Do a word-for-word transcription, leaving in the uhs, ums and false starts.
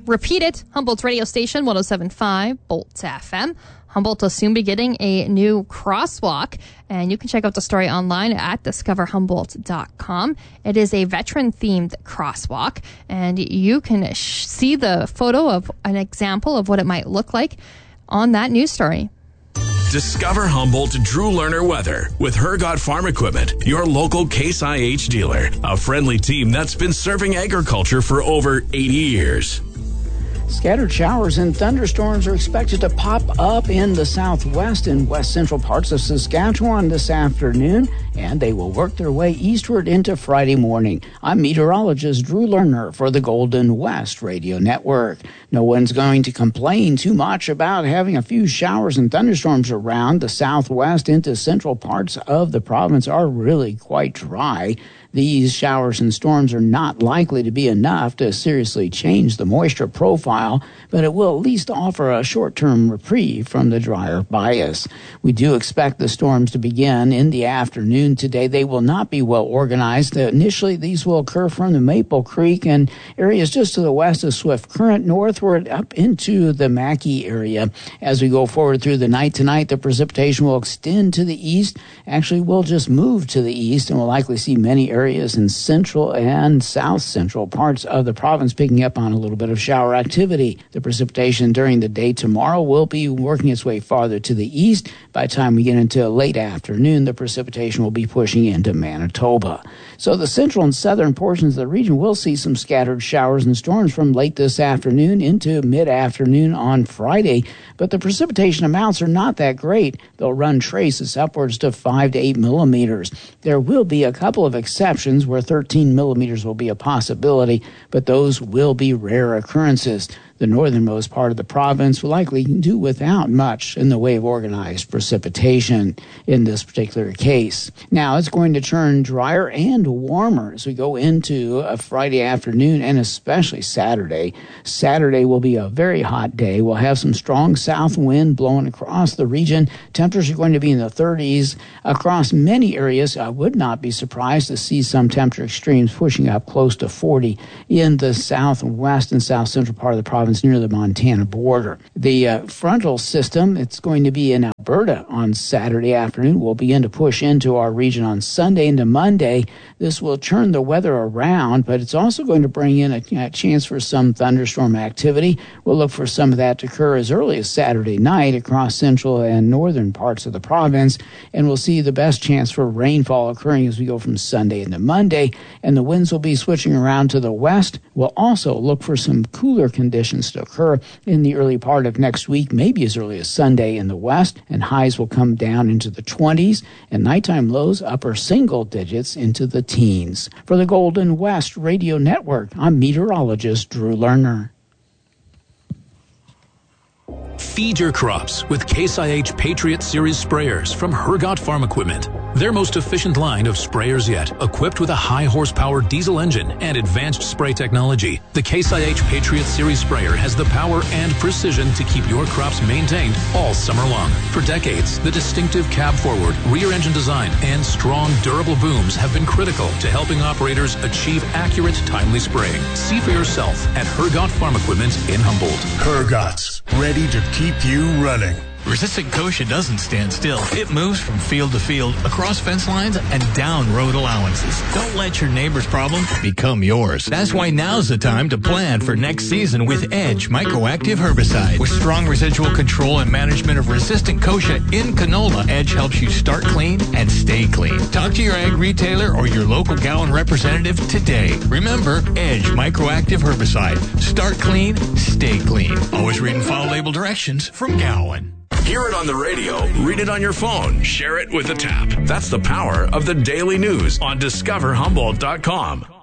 repeat it, Humboldt's radio station, one oh seven point five Bolt F M. Humboldt will soon be getting a new crosswalk, and you can check out the story online at discover humboldt dot com. It is a veteran-themed crosswalk, and you can sh- see the photo of an example of what it might look like on that news story. Discover Humboldt Drew Lerner weather with Hergot Farm Equipment, your local Case I H dealer. A friendly team that's been serving agriculture for over eighty years. Scattered showers and thunderstorms are expected to pop up in the southwest and west central parts of Saskatchewan this afternoon, and they will work their way eastward into Friday morning. I'm meteorologist Drew Lerner for the Golden West Radio Network. No one's going to complain too much about having a few showers and thunderstorms around. The southwest into central parts of the province are really quite dry. These showers and storms are not likely to be enough to seriously change the moisture profile, but it will at least offer a short-term reprieve from the drier bias. We do expect the storms to begin in the afternoon today. They will not be well organized. Initially, these will occur from the Maple Creek and areas just to the west of Swift Current, northward up into the Mackay area. As we go forward through the night tonight, the precipitation will extend to the east. Actually, we'll just move to the east, and we'll likely see many areas areas in central and south central parts of the province picking up on a little bit of shower activity. The precipitation during the day tomorrow will be working its way farther to the east. By the time we get into late afternoon, the precipitation will be pushing into Manitoba. So the central and southern portions of the region will see some scattered showers and storms from late this afternoon into mid-afternoon on Friday, but the precipitation amounts are not that great. They'll run traces upwards to five to eight millimeters. There will be a couple of exceptions where thirteen millimeters will be a possibility, but those will be rare occurrences. The northernmost part of the province will likely do without much in the way of organized precipitation in this particular case. Now, it's going to turn drier and warmer as we go into a Friday afternoon and especially Saturday. Saturday will be a very hot day. We'll have some strong south wind blowing across the region. Temperatures are going to be in the thirties across many areas. I would not be surprised to see some temperature extremes pushing up close to forty in the southwest and south central part of the province near the Montana border. The uh, frontal system, it's going to be in Alberta on Saturday afternoon, will begin to push into our region on Sunday into Monday. This will turn the weather around, but it's also going to bring in a, a chance for some thunderstorm activity. We'll look for some of that to occur as early as Saturday night across central and northern parts of the province, and we'll see the best chance for rainfall occurring as we go from Sunday into Monday, and the winds will be switching around to the west. We'll also look for some cooler conditions to occur in the early part of next week, maybe as early as Sunday in the west, and highs will come down into the twenties and nighttime lows upper single digits into the teens. For the Golden West Radio Network, I'm meteorologist Drew Lerner. Feed your crops with Case I H Patriot Series sprayers from Hergot Farm Equipment. Their most efficient line of sprayers yet, equipped with a high-horsepower diesel engine and advanced spray technology. The Case I H Patriot Series sprayer has the power and precision to keep your crops maintained all summer long. For decades, the distinctive cab-forward, rear-engine design and strong, durable booms have been critical to helping operators achieve accurate, timely spraying. See for yourself at Hergot Farm Equipment in Humboldt. Hergot's, ready to keep you running. Resistant Kochia doesn't stand still. It moves from field to field, across fence lines, and down road allowances. Don't let your neighbor's problem become yours. That's why now's the time to plan for next season with Edge Microactive Herbicide. With strong residual control and management of resistant Kochia in canola, Edge helps you start clean and stay clean. Talk to your ag retailer or your local Gowan representative today. Remember, Edge Microactive Herbicide. Start clean, stay clean. Always read and follow label directions from Gowan. Hear it on the radio, read it on your phone, share it with a tap. That's the power of the daily news on discover humboldt dot com.